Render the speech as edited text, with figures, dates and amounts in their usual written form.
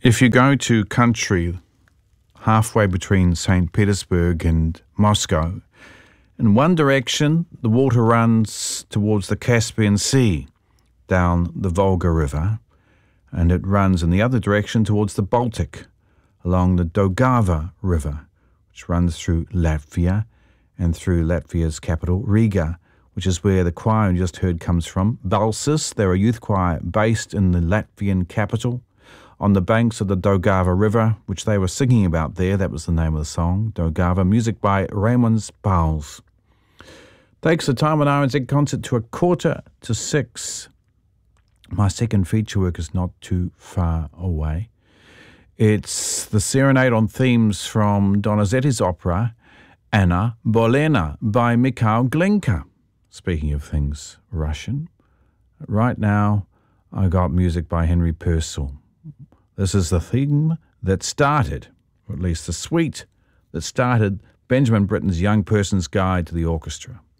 If you go to country halfway between St. Petersburg and Moscow, in one direction the water runs towards the Caspian Sea down the Volga River, and it runs in the other direction towards the Baltic along the Daugava River, which runs through Latvia and through Latvia's capital, Riga, which is where the choir you just heard comes from. Balsis, they're a youth choir based in the Latvian capital on the banks of the Daugava River, which they were singing about there. That was the name of the song, Daugava. Music by Raymond Pauls. Takes the time on RNZ concert to 5:45. My second feature work is not too far away. It's the serenade on themes from Donizetti's opera, Anna Bolena, by Mikhail Glinka. Speaking of things Russian, right now I got music by Henry Purcell. This is the theme that started, or at least the suite that started Benjamin Britten's Young Person's Guide to the Orchestra.